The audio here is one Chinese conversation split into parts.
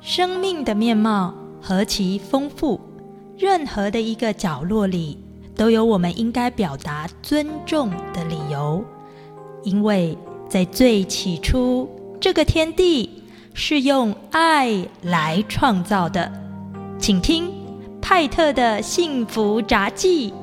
生命的面貌何其丰富，任何的一个角落里都有我们应该表达尊重的理由。因为在最起初，这个天地是用爱来创造的。请听派特的幸福札记。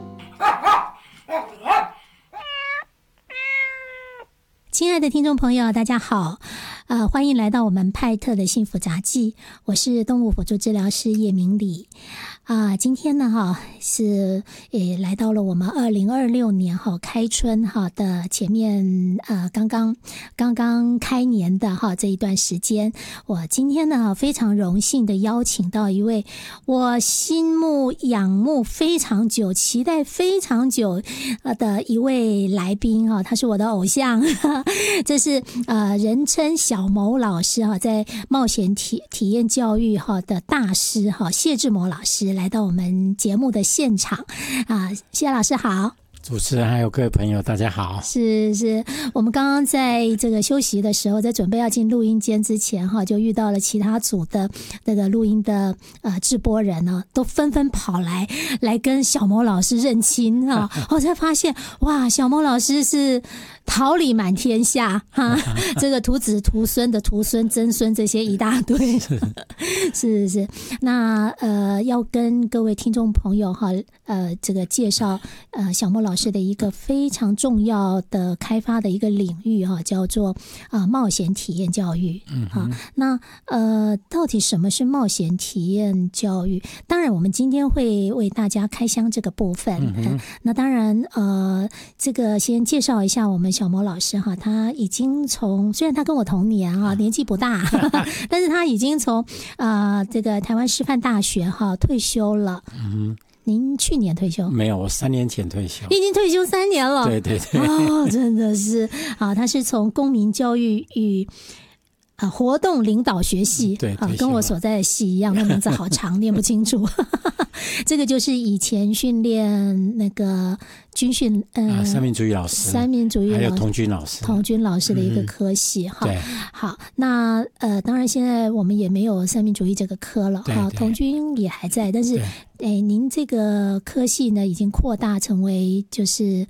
亲爱的听众朋友，大家好，欢迎来到我们派特的幸福札记，我是动物辅助治疗师叶明礼。今天呢是来到了我们2026年开春的前面，刚刚开年的这一段时间，我今天呢非常荣幸的邀请到一位我心目仰慕非常久、期待非常久的一位来宾他是我的偶像，这是人称小某老师在冒险体验教育的大师谢志谋老师来到我们节目的现场谢老师好。 主持人还有各位朋友大家好。 是我们刚刚在这个休息的时候，在准备要进录音间之前就遇到了其他组的那个录音的制播人都纷纷跑来跟小某老师认亲我才发现哇，小某老师是桃李满天下这个徒子徒孙的徒孙曾孙这些一大堆是那要跟各位听众朋友这个介绍小某老师的一个非常重要的开发的一个领域叫做冒险体验教育那到底什么是冒险体验教育？当然我们今天会为大家开箱这个部分那当然这个先介绍一下我们小某老师他已经虽然他跟我同年年纪不大但是他已经从这个台湾师范大学退休了。您去年退休？ 没有，我3年前退休。 已经退休3年了。 对真的是他是从公民教育与活动领导学系对跟我所在的系一样，那名字好长念不清楚这个就是以前训练那个军训三民主义老师还有童军老师的一个科系对， 好，那当然现在我们也没有三民主义这个科了童军也还在，但是您这个科系呢已经扩大成为就是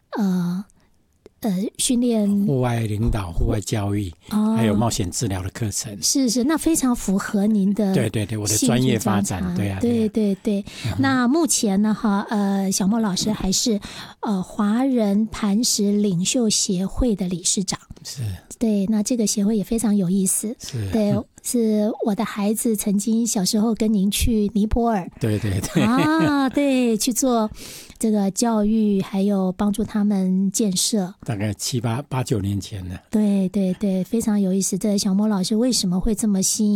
训练户外领导、户外教育还有冒险治疗的课程。 是那非常符合您的对我的专业发展。 对那目前呢小莫老师还是华人磐石领袖协会的理事长。 是对，那这个协会也非常有意思。对，是我的孩子曾经小时候跟您去尼泊尔。对对，去做这个教育还有帮助他们建设， 大概7、8、9年前了。 对，非常有意思。这小莫老师为什么会这么吸引